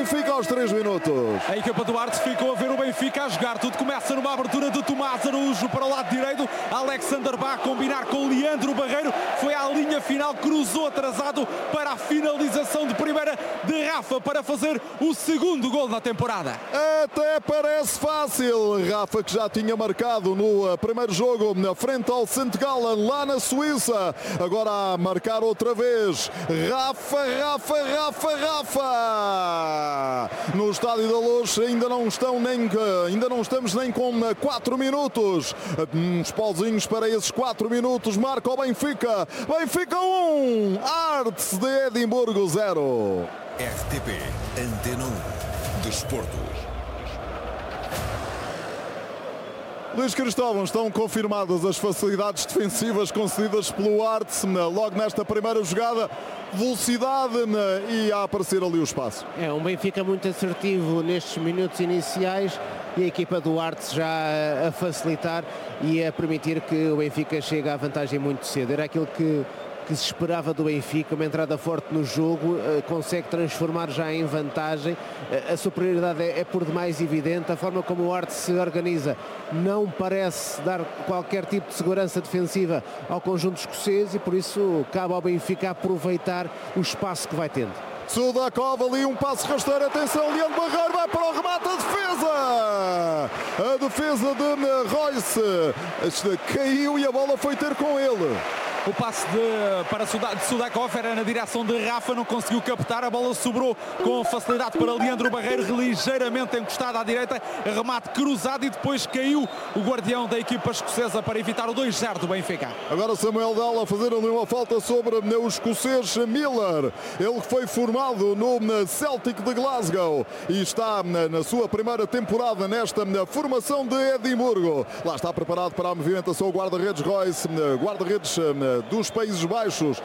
Benfica aos 3 minutos. A equipa do Arte ficou a ver o Benfica a jogar. Tudo começa numa abertura de Tomás Araújo para o lado direito. Alexander Bá a combinar com Leandro Barreiro. Foi à linha final, cruzou atrasado para a finalização de primeira de Rafa para fazer o segundo gol na temporada. Até parece fácil. Rafa, que já tinha marcado no primeiro jogo na frente ao St. Gallen lá na Suíça. Agora a marcar outra vez. Rafa. No Estádio da Luz ainda não estamos nem com 4 minutos. Uns pauzinhos para esses 4 minutos. Marca o Benfica. Benfica 1. Arts de Edimburgo 0. RTP Antena 1 Desporto. Luís Cristóvão, estão confirmadas as facilidades defensivas concedidas pelo Arts logo nesta primeira jogada. Velocidade e a aparecer ali o espaço. É um Benfica muito assertivo nestes minutos iniciais e a equipa do Arts já a facilitar e a permitir que o Benfica chegue à vantagem muito cedo. Era aquilo que se esperava do Benfica, uma entrada forte no jogo, consegue transformar já em vantagem. A superioridade é por demais evidente. A forma como o Arts se organiza não parece dar qualquer tipo de segurança defensiva ao conjunto escocês e por isso cabe ao Benfica aproveitar o espaço que vai tendo. Sudakov ali, um passo rasteiro, atenção, Leandro Barreiro vai para o remate, a defesa de Royce caiu e a bola foi ter com ele. O passe de Sudakov era na direção de Rafa, não conseguiu captar, a bola sobrou com facilidade para Leandro Barreiro, ligeiramente encostado à direita, remate cruzado e depois caiu o guardião da equipa escocesa para evitar o 2-0 do Benfica. Agora Samuel Dal a fazer ali uma falta sobre o escocês Miller, ele que foi formado no Celtic de Glasgow e está na sua primeira temporada nesta formação de Edimburgo. Lá está preparado para a movimentação o guarda-redes Royce, guarda-redes dos Países Baixos,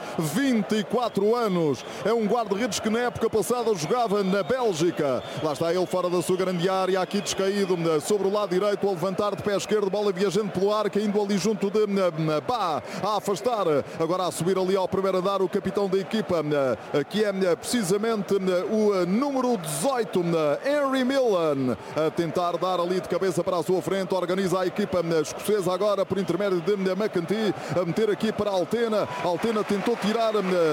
24 anos, é um guarda-redes que na época passada jogava na Bélgica. Lá está ele fora da sua grande área, aqui descaído sobre o lado direito, a levantar de pé esquerdo, bola viajando pelo ar, caindo ali junto de Bá, a afastar, agora a subir ali ao primeiro andar o capitão da equipa, que é precisamente o número 18, Henry Millen, a tentar dar ali de cabeça para a sua frente, organiza a equipa escocesa agora por intermédio de McEntee, a meter aqui para Altena tentou tirar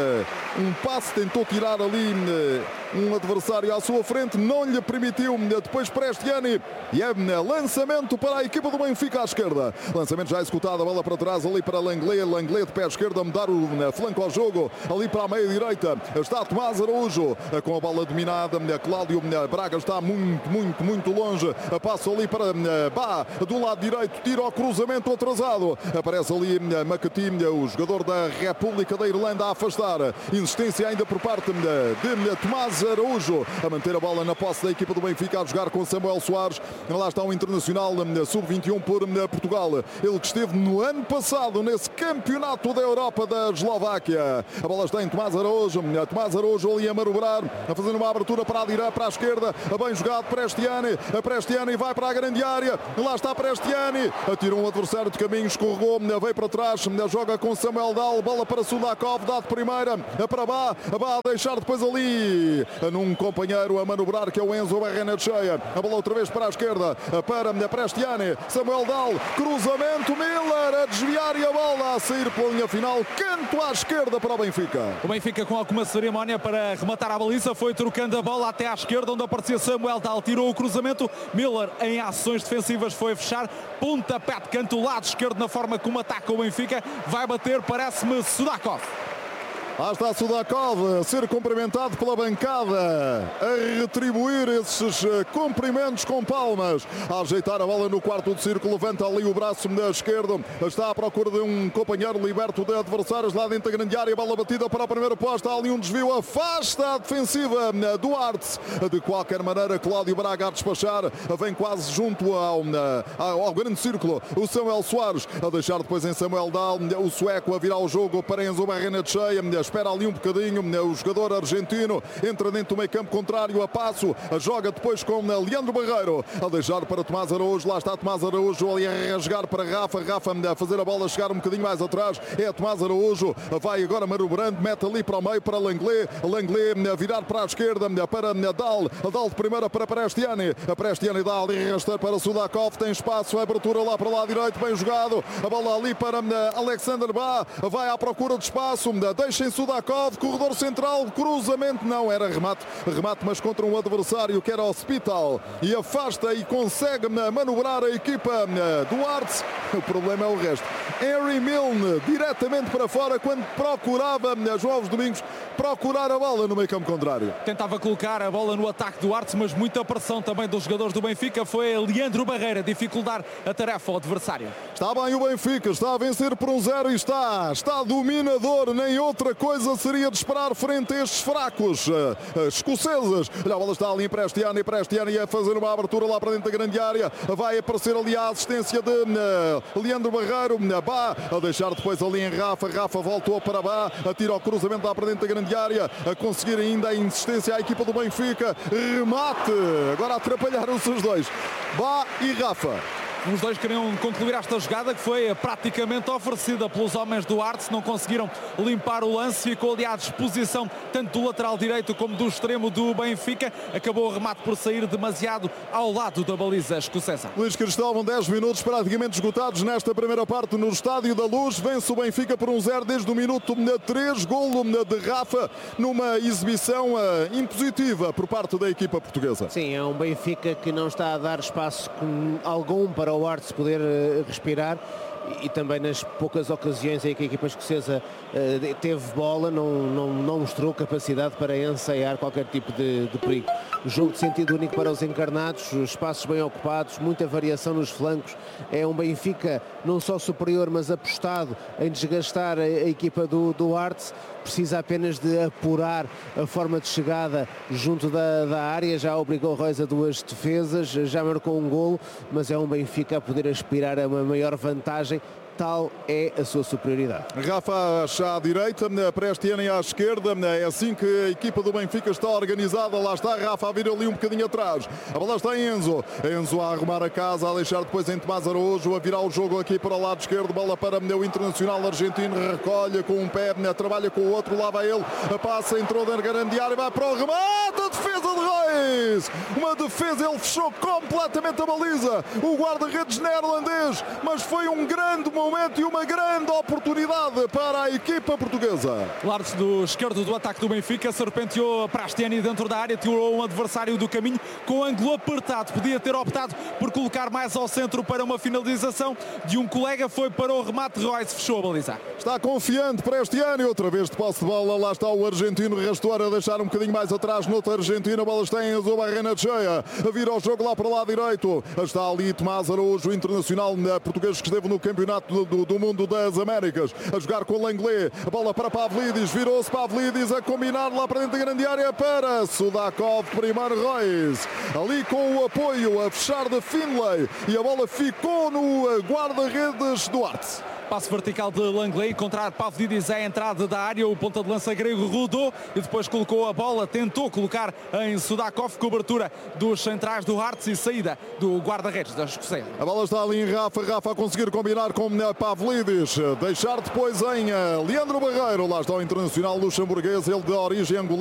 um passe, tentou tirar ali um adversário à sua frente, não lhe permitiu, depois Prestiani e é lançamento para a equipa do Benfica à esquerda, lançamento já executado, a bola para trás ali para Langley de pé esquerdo a mudar o flanco ao jogo, ali para a meia direita está Tomás Araújo com a bola dominada, Cláudio Braga está muito longe, passa ali para Bá do lado direito, tira o cruzamento atrasado, aparece ali McAtee, o jogador da República da Irlanda, a afastar, insistência ainda por parte de Tomás Araújo a manter a bola na posse da equipa do Benfica, a jogar com Samuel Soares. Lá está o internacional sub-21 por Portugal, ele que esteve no ano passado nesse campeonato da Europa da Eslováquia. A bola está em Tomás Araújo ali a manobrar, a fazer uma abertura para a direita, para a esquerda, bem jogado Prestiani vai para a grande área, lá está Prestiani, atirou um adversário de caminho, escorregou, veio para trás, joga com Samuel Dal, bola para Sudakov, dá de primeira para Bá a deixar depois ali num companheiro a manobrar que é o Enzo Barrenetxea, a bola outra vez para a esquerda para Prestiani, Samuel Dal, cruzamento, Miller a desviar e a bola a sair pela linha final, canto à esquerda para o Benfica. O Benfica com alguma cerimónia para rematar a baliza foi trocando a bola até à esquerda onde aparecia Samuel Dal, tirou o cruzamento, Miller em ações defensivas foi a fechar, pontapé de canto, lado esquerdo na forma como ataca o Benfica, vai bater, parece-me Sudakov. Lá está Sudakov a ser cumprimentado pela bancada, a retribuir esses cumprimentos com palmas, a ajeitar a bola no quarto de círculo, levanta ali o braço da esquerda, está à procura de um companheiro liberto de adversários lá dentro da grande área, bola batida para a primeira posta, há ali um desvio, afasta a defensiva do Arts, de qualquer maneira Cláudio Braga a despachar, vem quase junto ao grande círculo, o Samuel Soares a deixar depois em Samuel Dal, o sueco a virar o jogo para Enzo Barrenetxea, espera ali um bocadinho o jogador argentino, entra dentro do meio campo contrário a passo, joga depois com Leandro Barreiro, a deixar para Tomás Araújo, lá está Tomás Araújo ali a rasgar para Rafa a fazer a bola chegar um bocadinho mais atrás, é Tomás Araújo, vai agora Marubrando, mete ali para o meio para Langley a virar para a esquerda para Dal de primeira para Prestiani, dá ali rasteiro para Sudakov, tem espaço, abertura lá para o lado direito, bem jogado, a bola ali para Alexander Bá, vai à procura de espaço, deixa em Sudakov, corredor central, cruzamento, não, era remate, mas contra um adversário que era Hospital, e afasta e consegue manobrar a equipa do Arts. O problema é o resto. Harry Milne diretamente para fora quando procurava João Alves Domingos procurar a bola no meio campo contrário. Tentava colocar a bola no ataque do Arts, mas muita pressão também dos jogadores do Benfica. Foi Leandro Barreira dificultar a tarefa ao adversário. Está bem o Benfica, está a vencer por 1-0 e está dominador, nem outra coisa seria de esperar frente a estes fracos escoceses. A bola está ali em Prestiani a fazer uma abertura lá para dentro da grande área, vai aparecer ali a assistência de Leandro Barreiro, Bá, a deixar depois ali em Rafa voltou para Bá, atira o cruzamento lá para dentro da grande área, a conseguir ainda a insistência à equipa do Benfica, remate, agora atrapalharam-se os dois, Bá e Rafa. Os dois queriam concluir esta jogada que foi praticamente oferecida pelos homens do Arts, não conseguiram limpar o lance, ficou ali à disposição tanto do lateral direito como do extremo do Benfica, acabou o remate por sair demasiado ao lado da baliza escocesa. Luís Cristóvão, 10 minutos praticamente esgotados nesta primeira parte no Estádio da Luz, vence o Benfica por 1-0 desde o minuto 3, golo de Rafa numa exibição impositiva por parte da equipa portuguesa. Sim, é um Benfica que não está a dar espaço algum para o Arts poder respirar, e também nas poucas ocasiões em que a equipa escocesa teve bola não mostrou capacidade para ensaiar qualquer tipo de perigo. O jogo de sentido único para os encarnados, espaços bem ocupados, muita variação nos flancos. É um Benfica não só superior, mas apostado em desgastar a equipa do Arts. Precisa apenas de apurar a forma de chegada junto da área, já obrigou Reus a 2 defesas, já marcou um golo, mas é um Benfica a poder aspirar a uma maior vantagem. Tal é a sua superioridade. Rafa à direita, Prestiani à esquerda, é assim que a equipa do Benfica está organizada, lá está Rafa a vir ali um bocadinho atrás, a bola está em Enzo a arrumar a casa, a deixar depois em Tomás Araújo, a virar o jogo aqui para o lado esquerdo, bola para o Internacional argentino, recolhe com um pé, trabalha com o outro, lá vai ele, passa, entrou na grande área, vai para o remate, a defesa de Reus, uma defesa, ele fechou completamente a baliza, o guarda-redes neerlandês, mas foi um grande momento e uma grande oportunidade para a equipa portuguesa. Lado do esquerdo do ataque do Benfica, serpenteou Prestiani dentro da área, tirou um adversário do caminho com ângulo apertado, podia ter optado por colocar mais ao centro para uma finalização de um colega, foi para o remate, Reus fechou a baliza. Está confiante Prestiani, outra vez de posse de bola, lá está o argentino Rastor a deixar um bocadinho mais atrás no outro argentino, a bola está em Enzo Barrena cheia, a vir ao jogo lá para o lado direito, está ali Tomás Araújo, o internacional português que esteve no campeonato do mundo das Américas, a jogar com o Langley, a bola para Pavlidis, virou-se Pavlidis a combinar lá para dentro da grande área para Sudakov, primeiro Reus, ali com o apoio a fechar de Finlay, e a bola ficou no guarda-redes do Arts. Passo vertical de Langley, encontrar Pavlidis à entrada da área, o ponta de lança grego rodou e depois colocou a bola, tentou colocar em Sudakov, cobertura dos centrais do Arts e saída do guarda-redes da Escocesa. A bola está ali em Rafa a conseguir combinar com Pavlidis, deixar depois em Leandro Barreiro, lá está o internacional luxemburguês, ele de origem angolana.